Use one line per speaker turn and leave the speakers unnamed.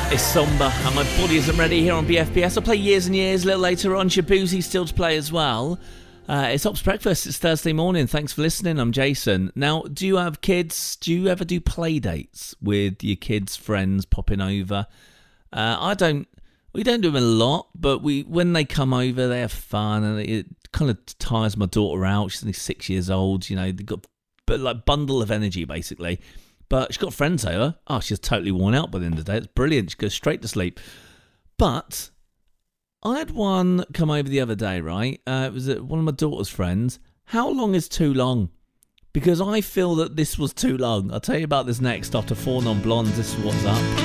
It's somber and my body isn't ready here on BFBS. I'll play Years and Years a little later on. Shabuzi still to play as well. It's Ops Breakfast. It's Thursday morning. Thanks for listening. I'm Jason. Now, do you have kids? Do you ever do play dates with your kids' friends popping over? We don't do them a lot, but when they come over, they have fun, and it kind of tires my daughter out. She's only 6 years old. You know, they've got like bundle of energy basically. But she's got friends over. Oh, she's totally worn out by the end of the day. It's brilliant. She goes straight to sleep. But I had one come over the other day, right? It was one of my daughter's friends. How long is too long? Because I feel that this was too long. I'll tell you about this next after 4 Non-Blondes. This is what's up.